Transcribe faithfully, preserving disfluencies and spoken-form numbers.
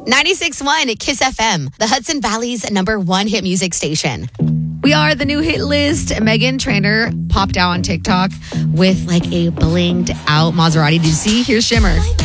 ninety-six point one Kiss F M, the Hudson Valley's number one hit music station. We are the new hit list. Meghan Trainor popped out on TikTok with like a blinged out Maserati. Did you see? Here's Shimmer.